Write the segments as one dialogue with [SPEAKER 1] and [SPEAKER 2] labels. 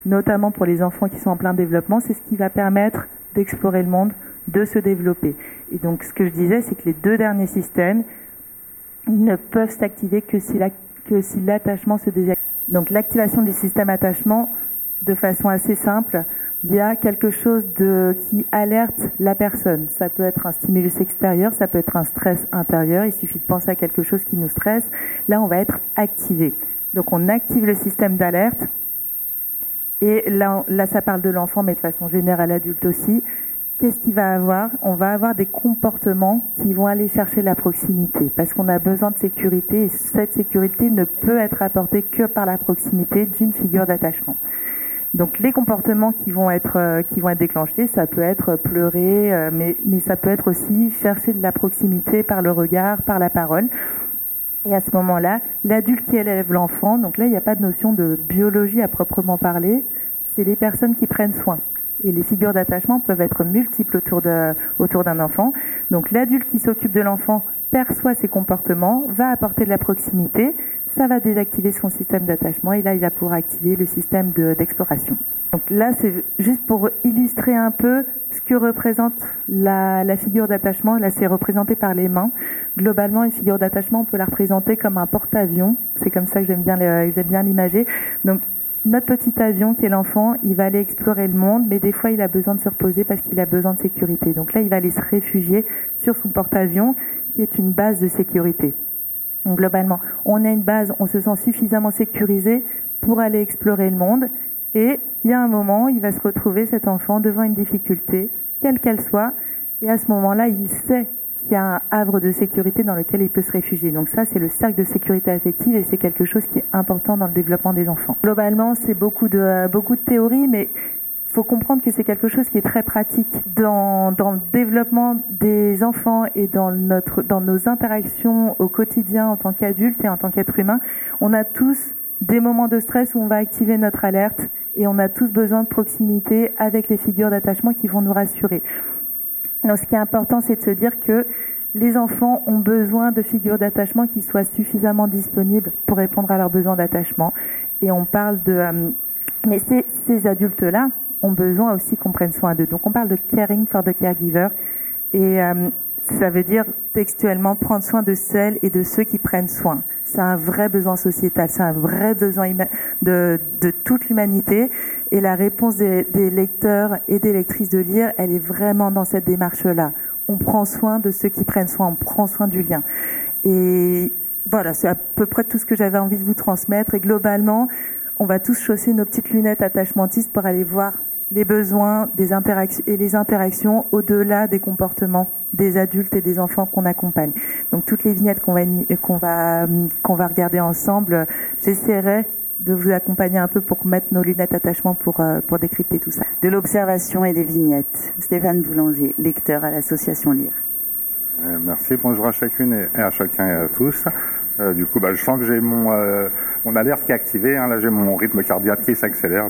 [SPEAKER 1] notamment pour les enfants qui sont en plein développement, c'est ce qui va permettre d'explorer le monde, de se développer. Et donc ce que je disais, c'est que les deux derniers systèmes ne peuvent s'activer que si l'attachement se désactive. Donc l'activation du système attachement, de façon assez simple, il y a quelque chose qui alerte la personne. Ça peut être un stimulus extérieur, ça peut être un stress intérieur. Il suffit de penser à quelque chose qui nous stresse. Là, on va être activé. Donc on active le système d'alerte. Et là, ça parle de l'enfant, mais de façon générale adulte aussi. Qu'est-ce qu'il va avoir? On va avoir des comportements qui vont aller chercher la proximité, parce qu'on a besoin de sécurité, et cette sécurité ne peut être apportée que par la proximité d'une figure d'attachement. Donc les comportements qui vont être déclenchés, ça peut être pleurer, mais ça peut être aussi chercher de la proximité par le regard, par la parole. Et à ce moment-là, l'adulte qui élève l'enfant, donc là il n'y a pas de notion de biologie à proprement parler, c'est les personnes qui prennent soin. Et les figures d'attachement peuvent être multiples autour d'un enfant. Donc l'adulte qui s'occupe de l'enfant perçoit ses comportements, va apporter de la proximité, ça va désactiver son système d'attachement et là il va pouvoir activer le système d'exploration. Donc là c'est juste pour illustrer un peu ce que représente la figure d'attachement. Là c'est représenté par les mains. Globalement une figure d'attachement on peut la représenter comme un porte-avions. C'est comme ça que j'aime bien l'imager. Donc notre petit avion qui est l'enfant, il va aller explorer le monde, mais des fois il a besoin de se reposer parce qu'il a besoin de sécurité. Donc là il va aller se réfugier sur son porte-avions qui est une base de sécurité. Donc globalement, on a une base, on se sent suffisamment sécurisé pour aller explorer le monde. Et il y a un moment, il va se retrouver, cet enfant, devant une difficulté, quelle qu'elle soit. Et à ce moment-là, il sait qu'il y a un havre de sécurité dans lequel il peut se réfugier. Donc ça, c'est le cercle de sécurité affective et c'est quelque chose qui est important dans le développement des enfants. Globalement, c'est beaucoup de théorie, mais il faut comprendre que c'est quelque chose qui est très pratique dans le développement des enfants et dans nos interactions au quotidien en tant qu'adultes et en tant qu'être humain. On a tous des moments de stress où on va activer notre alerte et on a tous besoin de proximité avec les figures d'attachement qui vont nous rassurer. Donc ce qui est important, c'est de se dire que les enfants ont besoin de figures d'attachement qui soient suffisamment disponibles pour répondre à leurs besoins d'attachement. Et on parle mais ces adultes-là ont besoin aussi qu'on prenne soin d'eux. Donc on parle de caring for the caregiver et ça veut dire textuellement prendre soin de celles et de ceux qui prennent soin. C'est un vrai besoin sociétal, c'est un vrai besoin de toute l'humanité et la réponse des lecteurs et des lectrices de lire, elle est vraiment dans cette démarche-là. On prend soin de ceux qui prennent soin, on prend soin du lien. Et voilà, c'est à peu près tout ce que j'avais envie de vous transmettre et globalement, on va tous chausser nos petites lunettes attachmentistes pour aller voir les besoins des interactions et les interactions au-delà des comportements des adultes et des enfants qu'on accompagne. Donc toutes les vignettes qu'on va regarder ensemble, j'essaierai de vous accompagner un peu pour mettre nos lunettes attachement pour décrypter tout ça.
[SPEAKER 2] De l'observation et des vignettes. Stéphane Boulanger, lecteur à l'association Lire.
[SPEAKER 3] Merci, bonjour à chacune et à chacun et à tous. Du coup, je sens que j'ai mon alerte qui est activée. Là, j'ai mon rythme cardiaque qui s'accélère.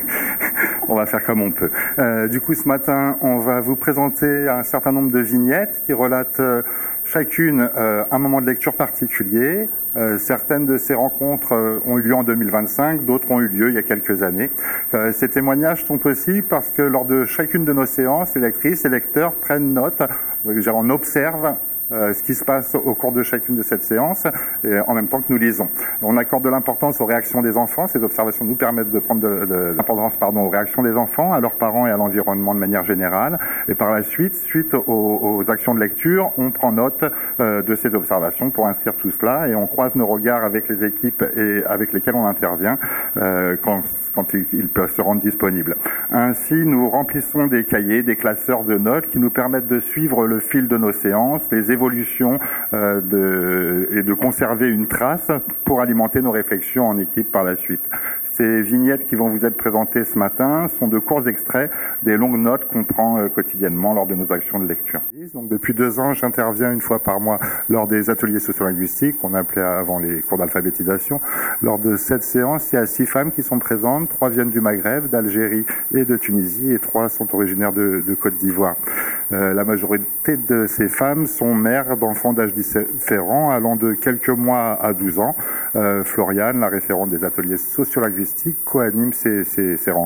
[SPEAKER 3] On va faire comme on peut. Du coup, ce matin, on va vous présenter un certain nombre de vignettes qui relatent chacune un moment de lecture particulier. Certaines de ces rencontres ont eu lieu en 2025, d'autres ont eu lieu il y a quelques années. Ces témoignages sont possibles parce que lors de chacune de nos séances, les lectrices et lecteurs prennent note, on observe ce qui se passe au cours de chacune de cette séance et en même temps que nous lisons. On accorde de l'importance aux réactions des enfants. Ces observations nous permettent de prendre de l'importance aux réactions des enfants, à leurs parents et à l'environnement de manière générale. Et par la suite aux actions de lecture, on prend note de ces observations pour inscrire tout cela et on croise nos regards avec les équipes et avec lesquelles on intervient quand ils peuvent se rendre disponibles. Ainsi, nous remplissons des cahiers, des classeurs de notes qui nous permettent de suivre le fil de nos séances, les évolution et de conserver une trace pour alimenter nos réflexions en équipe par la suite. Ces vignettes qui vont vous être présentées ce matin sont de courts extraits des longues notes qu'on prend quotidiennement lors de nos actions de lecture. Donc depuis 2 ans, j'interviens une fois par mois lors des ateliers sociolinguistiques qu'on appelait avant les cours d'alphabétisation. Lors de cette séance, il y a 6 femmes qui sont présentes, 3 viennent du Maghreb, d'Algérie et de Tunisie et 3 sont originaires de Côte d'Ivoire. La majorité de ces femmes sont mères d'enfants d'âge différents allant de quelques mois à 12 ans. Floriane, la référente des ateliers sociolinguistiques, touristique co-anime ces rencontres.